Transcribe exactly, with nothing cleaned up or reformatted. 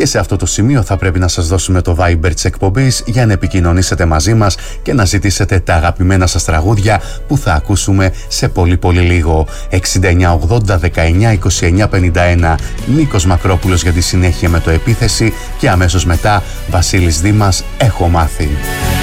Και σε αυτό το σημείο θα πρέπει να σας δώσουμε το Viber της εκπομπής για να επικοινωνήσετε μαζί μας και να ζητήσετε τα αγαπημένα σας τραγούδια που θα ακούσουμε σε πολύ πολύ λίγο. εξήντα εννιά ογδόντα δεκαεννιά είκοσι εννιά πενήντα ένα, Νίκος Μακρόπουλος για τη συνέχεια με το Επίθεση και αμέσως μετά Βασίλης Δήμας, Έχω μάθει.